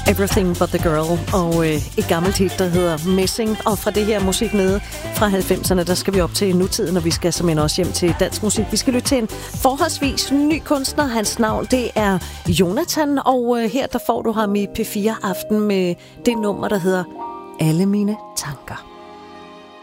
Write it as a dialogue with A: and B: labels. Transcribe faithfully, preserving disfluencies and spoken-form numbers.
A: Everything But The Girl, og øh, et gammelt hit, der hedder Missing. Og fra det her musik nede fra halvfemserne, der skal vi op til nutiden, og vi skal simpelthen også hjem til dansk musik. Vi skal lytte til en forholdsvis ny kunstner. Hans navn, det er Jonathan, og øh, her der får du ham i P fire Aften med det nummer, der hedder Alle Mine Tanker.